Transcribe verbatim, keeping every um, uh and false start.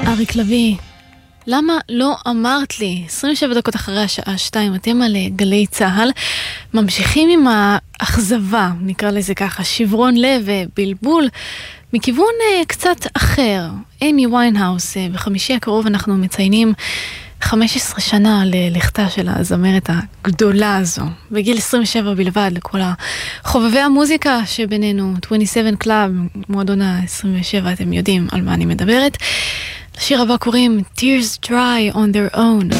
אריק לוי, למה לא אמרת לי? עשרים ושבע דקות אחרי השעה שתיים, אתם על גלי צהל, ממשיכים עם האכזבה, נקרא לזה ככה, שברון לב ובלבול, מכיוון uh, קצת אחר. אימי ויינהאוס, uh, בחמישי הקרוב אנחנו מציינים חמש עשרה שנה ללכתה של הזמרת הגדולה הזו, בגיל עשרים ושבע בלבד, לכל החובבי המוזיקה שבינינו, עשרים ושבע קלאב, מועדון ה-עשרים ושבע, אתם יודעים על מה אני מדברת. לשיר הבא קוראים Tears Dry on Their Own.